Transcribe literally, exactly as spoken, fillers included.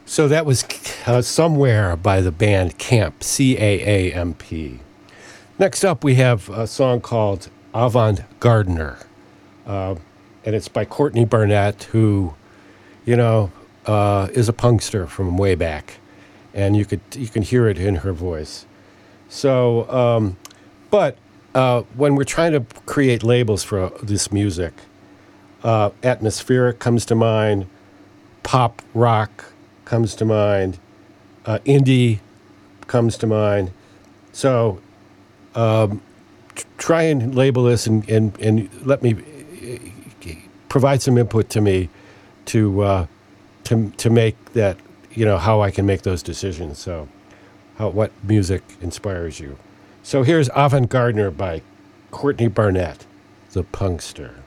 So that was uh, Somewhere by the band Camp, C A A M P. Next up, we have a song called Avant Gardener, uh, and it's by Courtney Barnett, who, you know, uh, is a punkster from way back, and you could you can hear it in her voice. So, um, but uh, when we're trying to create labels for this music, uh, atmospheric comes to mind, pop rock comes to mind, uh, indie comes to mind. So um, t- try and label this and, and, and let me uh, provide some input to me to uh, to to make that, you know, how I can make those decisions. So how, what music inspires you. So here's Avant Gardener by Courtney Barnett, the punkster.